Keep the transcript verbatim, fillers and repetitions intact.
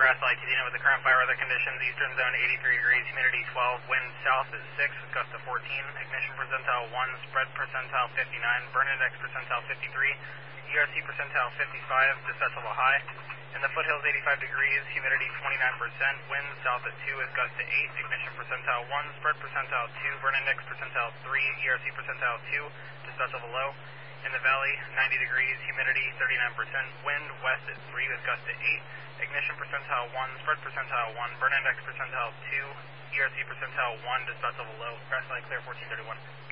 Grass Valley, Cadena with the current fire weather conditions. Eastern zone eighty-three degrees, humidity twelve, wind south at six, gust of fourteen, ignition percentile one, spread percentile fifty-nine, burn index percentile fifty-three, E R C percentile fifty-five, dispatch level high. In the foothills eighty-five degrees, humidity twenty-nine percent, wind south at two is gust to eight, ignition percentile one, spread percentile two, burn index percentile three, E R C percentile two, dispatch level low. In the valley, ninety degrees, humidity thirty-nine percent, wind west at three with gust to eight, ignition percentile one, spread percentile one, burn index percentile two, E R C percentile one, dispatch level low. Grass Valley clear fourteen thirty-one.